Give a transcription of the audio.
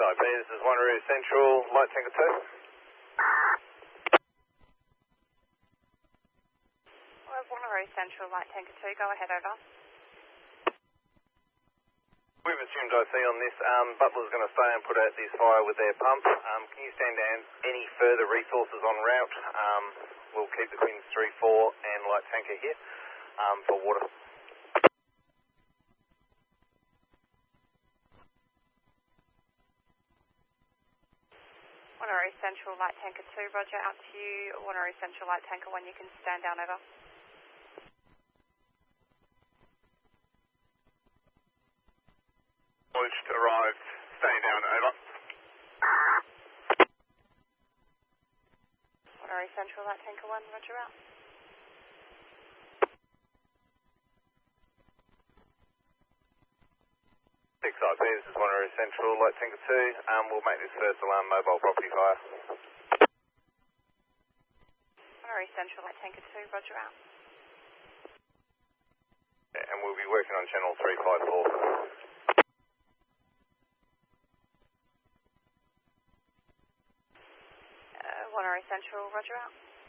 IP, this is Wanneroo Central, Light Tanker 2. Well, Wanneroo Central, Light Tanker 2, go ahead, over. We've assumed IC on this. Butler's going to stay and put out this fire with their pump. Can you stand down any further resources en route? We'll keep the Queens 3-4 and Light Tanker here for water. Wanneroo Central, Light Tanker 2, roger, out to you. Wanneroo Central, Light Tanker 1, you can stand down, over. Acknowledged, arrived, staying down, over. Wanneroo Central, Light Tanker 1, roger, out. Six IP, this is Wanneroo Central, Light Tanker 2. We'll make this first alarm mobile property fire. Wanneroo Central, Light Tanker 2, roger, out. Yeah, and we'll be working on channel 354. Wanneroo Central, roger, out.